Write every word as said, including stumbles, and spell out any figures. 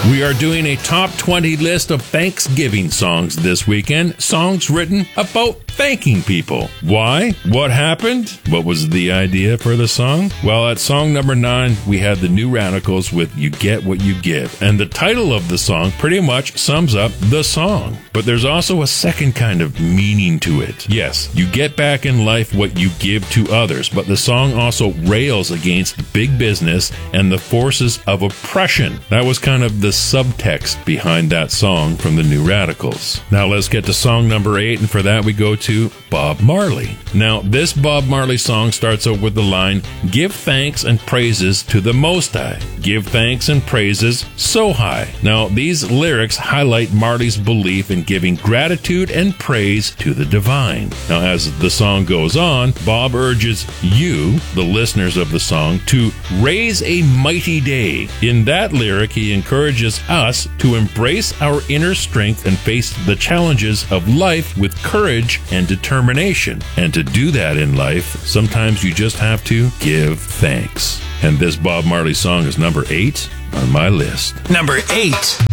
We are doing a top twenty list of Thanksgiving songs this weekend. Songs written about thanking people. Why? What happened? What was the idea for the song? Well, at song number nine, we had the New Radicals with You Get What You Give. And the title of the song pretty much sums up the song. But there's also a second kind of meaning to it. Yes, you get back in life what you give to others, but the song also rails against big business and the forces of oppression. That was kind of the subtext behind that song from the New Radicals. Now let's get to song number eight, and for that we go to Bob Marley. Now, this Bob Marley song starts out with the line, "Give thanks and praises to the Most High. Give thanks and praises so high." Now, these lyrics highlight Marley's belief in giving gratitude and praise to the divine. Now, as the song goes on, Bob urges you, the listeners of the song, to raise a mighty day. In that lyric, he encourages us to embrace our inner strength and face the challenges of life with courage and determination. And to do that in life, sometimes you just have to give thanks. And this Bob Marley song is number eight on my list. Number eight.